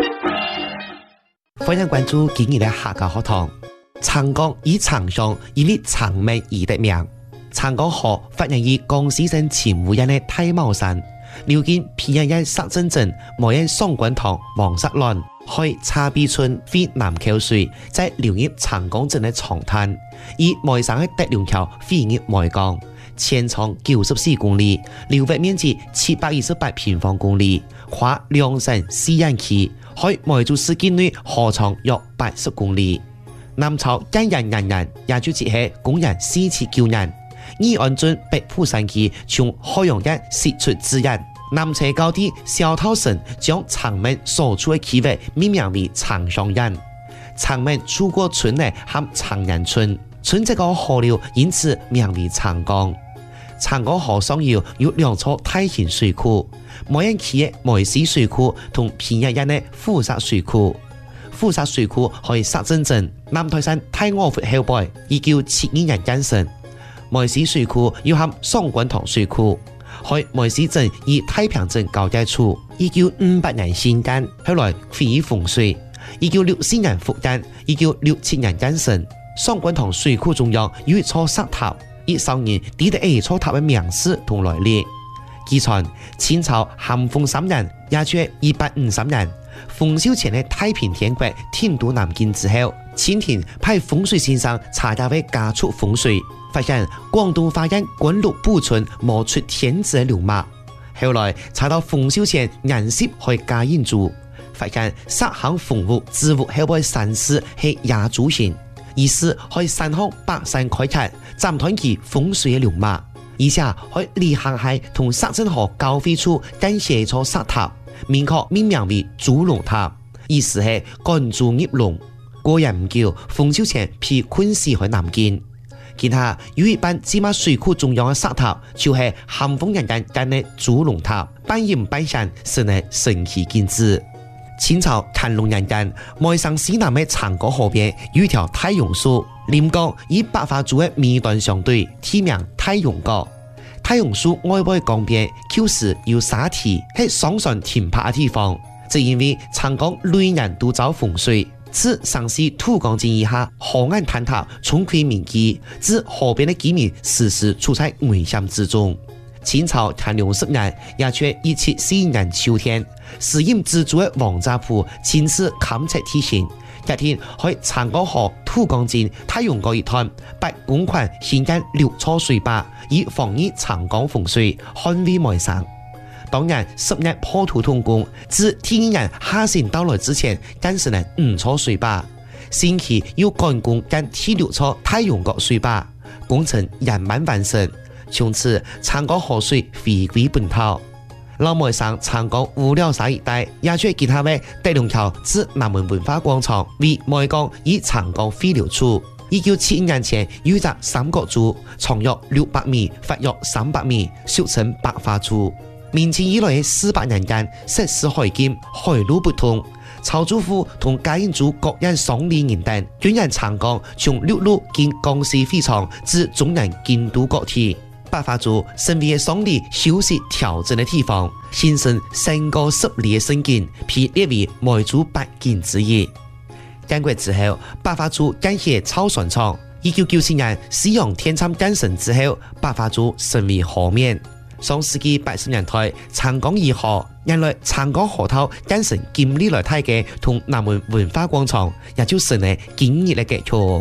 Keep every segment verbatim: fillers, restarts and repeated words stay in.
欢迎关注今日的客家学堂。长江以长江以哩长美而得名。长江河发源于江西省前湖县的太茂山，流经偏远石镇镇、莫县双管塘、黄石峦、去茶壁村、飞南口水，再流入长江镇的长滩，以梅山的德龙桥飞入梅江，全长九十四公里，流域面积七百二十八平方公里，跨两省四县区。喺梅州市境内河长约八十公里。南朝建仁元年，也就即係公元四七九年，義安郡北埔山區從海洋間釋出資源，南斜高地小桃神將長門所處嘅區域命名為長上人。長門出過村呢和長人村，村這個河流因此名為長江。長江河上游有兩座大型水庫，梅縣區嘅梅溪水庫同偏遠縣嘅富沙水庫。富沙水庫喺石鎮鎮南台山太峨闊後背，一九七二年建成。梅溪水庫又含雙管塘水庫，喺梅溪鎮以太平鎮交界處，一九五八年興建，後來恢復洪水。一九六四年復建，一九六七年建成。雙管塘水庫中央有一座石塔。以上人記得呢座塔嘅名字同來歷。據傳清朝咸豐三年，也就是一八五三年，馮秀全嘅太平天國遷都南京之後，清廷派風水先生查查為加速風水，發現廣東花縣官祿埔村冒出天子嘅龍馬。後來查到馮秀全顏色去加印珠，發現殺行馮祿自祿後背山寺係亞祖先。意思可以山後百山開闢，斬斷其風水嘅龍脈，而且可以離航海同石鎮河交匯處建設一座石塔，明確命名為豬龍塔，意思係趕豬入龍。過人唔久，馮秀全被困死喺南京。其他有一班芝麻水庫中央嘅石塔，就係咸豐年間建嘅豬龍塔，半隱半顯，成為神奇景致。清朝乾隆年間，梅山西南嘅長江河邊有一條太陽樹，臨江以百花竹嘅尾端相對，題名太陽閣。太陽樹外部嘅江邊，就是有沙堤，係上船停泊嘅地方。只因為長江每年都遭洪水，自上溪土江井以下，河岸坍塌，沖潰民居，致河邊嘅居民時時處在危險之中。清朝乾隆十年，也就是一七四一年秋天，時任知州的王乍甫親自勘測地形，一天喺長江河土江井太陽閣一段，八公頃興建六座水壩，以防禦長江洪水，捍衛梅山。當然，十年破土動工，自第二年夏晟到來之前，建成了五座水壩。新期又趕工建第六座太陽閣水壩，工程圓滿完成。從此長江河水回歸本土。老梅山長江五寮沙一帶，也就是其他的德龍橋至南門文化廣場，為梅江以長江匯流處。一九七一年前有一隻三角柱，長約六百米，闊約三百米，俗稱百花柱。明清以來的四百年間，實施海禁，海路不通。曹祖富同嘉應祖各人雙利人等，捲引長江從陸路經江西飛長至中南京都各地。百花柱成為雙利休息調整的地方，形成成個十里的勝景，被列為梅州八景之一。建國之後，百花柱建設造船廠。一九九四年，使用天參建成之後，百花柱成為河面。上世紀八十年代，長江以河，原來長江河套建成金利來大街同南門文化廣場，也就成了今日的結局。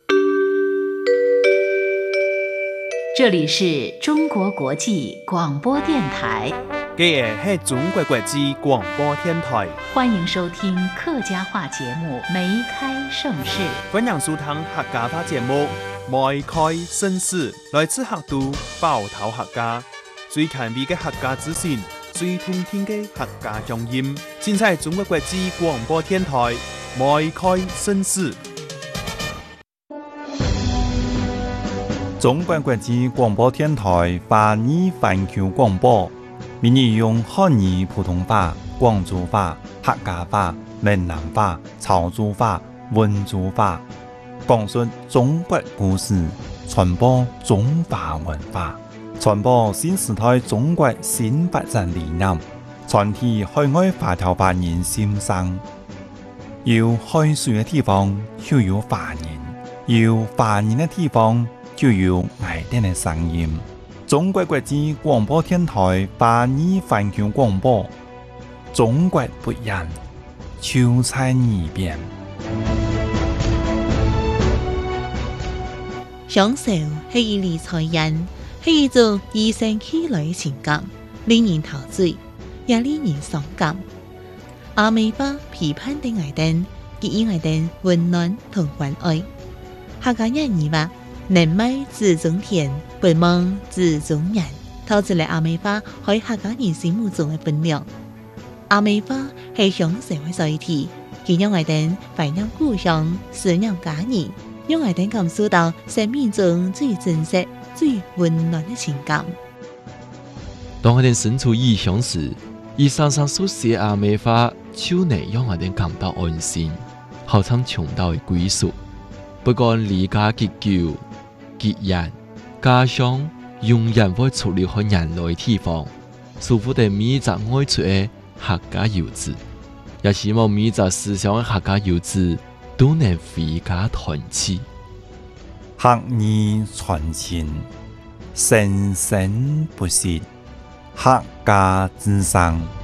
這裡是中國國際廣播電台。 這是中國國際廣播電台。 歡迎收聽客家話節目《梅開盛世》。 歡迎收聽客家話節目《梅開盛世》，來自客都包頭客家，最權威嘅客家資訊，最通聽嘅客家聲音，盡在中國國際廣播電台《梅開盛世》。 中國國際廣播電台華語環球廣播，每日用漢語、普通話、廣州話、客家話、閩南話、潮州話、溫州話，講述中國故事，傳播中華文化，傳播新時代中國新發展理念， 全體海外華僑華人心聲。有海水嘅地方就有華人，有華人嘅地方就有愛哋嘅聲音。中國國際廣播電台華語環球廣播，中國不一樣，就在耳邊。 享受係一類財人，係一種與生俱來嘅情感，令人陶醉，也令人傷感。阿美花批判的愛燈，給予愛燈溫暖同關愛。客家人語話：能賣自種田，不忘自種人，透出嚟阿美花喺客家人心目中嘅分量。阿美花係享受嘅載體，佢讓愛燈懷念故鄉，思念家人，讓愛燈感受到生命中最真實、最溫暖嘅情感。 當我哋身處異鄉時，以常常書寫阿美花，就能讓我哋感到安心，好像尋到嘅歸屬。不管離家幾久、幾遠，家鄉永遠會出離開人類嘅地方。祝福哋每一隻愛出嘅客家遊子，也希望每一隻思鄉嘅客家遊子都能回家團聚。 客語傳情，生生不息，客家之聲。